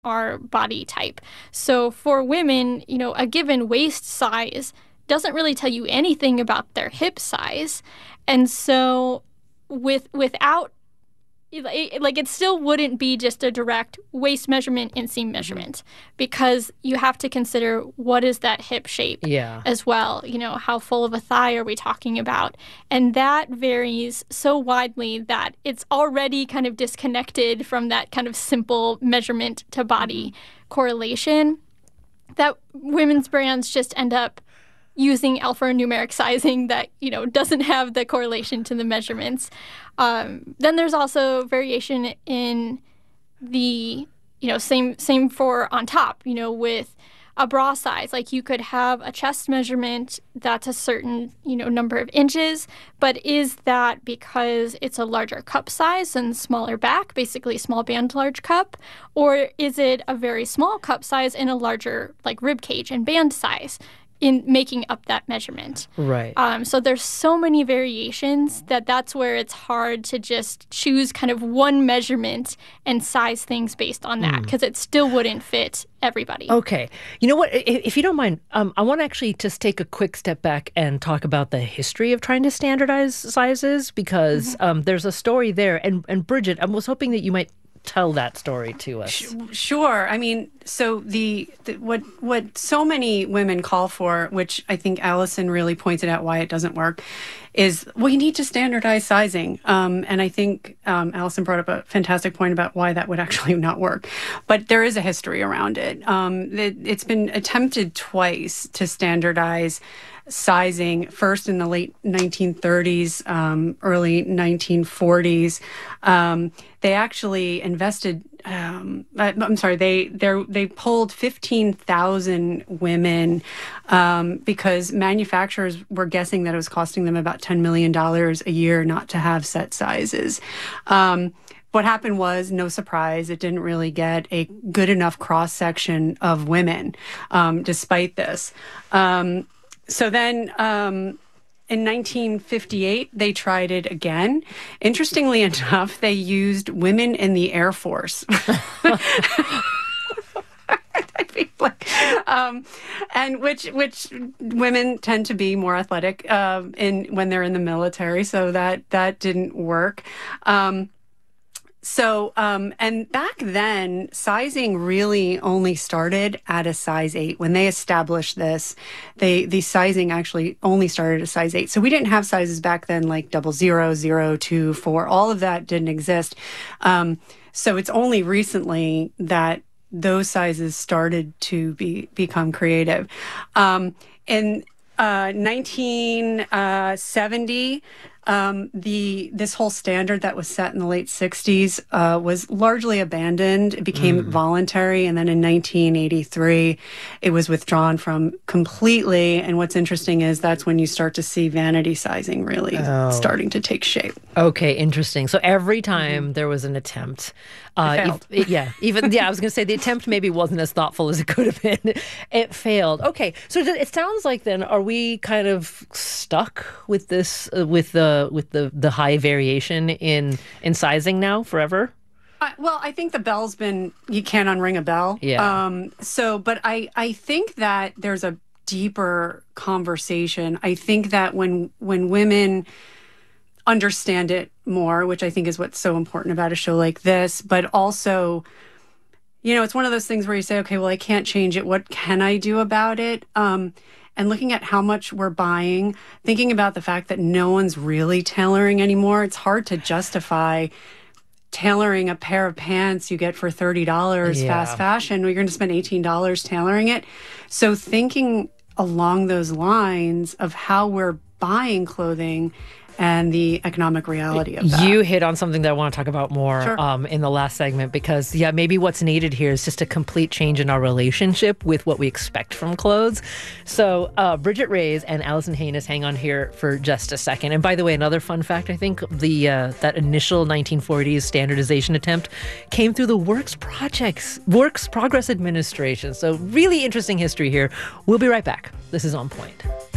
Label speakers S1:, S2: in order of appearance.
S1: our body type. So for women, a given waist size doesn't really tell you anything about their hip size. And so without it still wouldn't be just a direct waist measurement, inseam measurement, because you have to consider what is that hip shape as well. How full of a thigh are we talking about? And that varies so widely that it's already kind of disconnected from that kind of simple measurement to body correlation that women's brands just end up using alphanumeric sizing that, doesn't have the correlation to the measurements. Then there's also variation in the, same for on top, with a bra size. Like you could have a chest measurement that's a certain, number of inches, but is that because it's a larger cup size and smaller back, basically small band, large cup? Or is it a very small cup size and a larger rib cage and band size in making up that measurement?
S2: Right.
S1: So there's so many variations that's where it's hard to just choose kind of one measurement and size things based on that, because it still wouldn't fit everybody.
S2: Okay. You know what? If you don't mind, I want to actually just take a quick step back and talk about the history of trying to standardize sizes, because there's a story there. And Bridget, I was hoping that you might tell that story to us.
S3: Sure. I mean, so what so many women call for, which I think Allison really pointed out why it doesn't work, is we need to standardize sizing. And I think Allison brought up a fantastic point about why that would actually not work. But there is a history around it. It's been attempted twice to standardize sizing, first in the late 1930s, early 1940s. They actually invested, they polled 15,000 women because manufacturers were guessing that it was costing them about $10 million a year not to have set sizes. What happened was, no surprise, it didn't really get a good enough cross-section of women, despite this. So then in 1958, they tried it again. Interestingly enough, they used women in the Air Force. And which women tend to be more athletic when they're in the military, so that didn't work. And back then, sizing really only started at a size 8. When they established this, the sizing actually only started at a size 8. So we didn't have sizes back then like 00, 0, 2, 4. All of that didn't exist. So it's only recently that those sizes started to become creative. In 1970, this whole standard that was set in the late 60s was largely abandoned. It became voluntary, and then in 1983, it was withdrawn from completely. And what's interesting is that's when you start to see vanity sizing really starting to take shape.
S2: Okay, interesting. So every time there was an attempt,
S3: it failed.
S2: I was going to say the attempt maybe wasn't as thoughtful as it could have been. It failed. Okay, so it sounds like then, are we kind of stuck with this, with the high variation in sizing now forever?
S3: Well, I think the bell's been, you can't unring a bell.
S2: Yeah.
S3: But I think that there's a deeper conversation. I think that when women understand it more, which I think is what's so important about a show like this, but also, it's one of those things where you say, okay, well, I can't change it. What can I do about it? And looking at how much we're buying, thinking about the fact that no one's really tailoring anymore, it's hard to justify tailoring a pair of pants you get for $30 fast fashion. You're going to spend $18 tailoring it. So thinking along those lines of how we're buying clothing and the economic reality of that.
S2: You hit on something that I want to talk about more
S3: Sure.
S2: In the last segment, because maybe what's needed here is just a complete change in our relationship with what we expect from clothes. So Bridget Reyes and Allison Haynes, hang on here for just a second. And by the way, another fun fact, I think that initial 1940s standardization attempt came through the Works Progress Administration. So really interesting history here. We'll be right back. This is On Point.